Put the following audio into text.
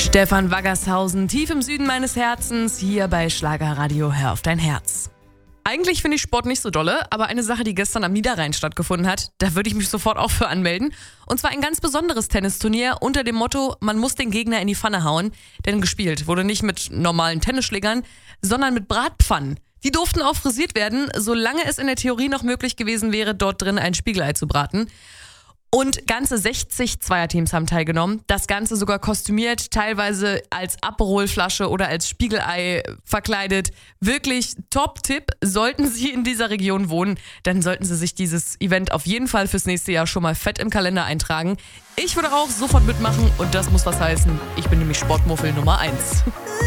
Stefan Waggershausen, tief im Süden meines Herzens, hier bei Schlagerradio Hör auf dein Herz. Eigentlich finde ich Sport nicht so dolle, aber eine Sache, die gestern am Niederrhein stattgefunden hat, da würde ich mich sofort auch für anmelden. Und zwar ein ganz besonderes Tennisturnier unter dem Motto, man muss den Gegner in die Pfanne hauen. Denn gespielt wurde nicht mit normalen Tennisschlägern, sondern mit Bratpfannen. Die durften auch frisiert werden, solange es in der Theorie noch möglich gewesen wäre, dort drin ein Spiegelei zu braten. Und ganze 60 Zweierteams haben teilgenommen. Das Ganze sogar kostümiert, teilweise als Aperolflasche oder als Spiegelei verkleidet. Wirklich Top-Tipp. Sollten Sie in dieser Region wohnen, dann sollten Sie sich dieses Event auf jeden Fall fürs nächste Jahr schon mal fett im Kalender eintragen. Ich würde auch sofort mitmachen und das muss was heißen. Ich bin nämlich Sportmuffel Nummer 1.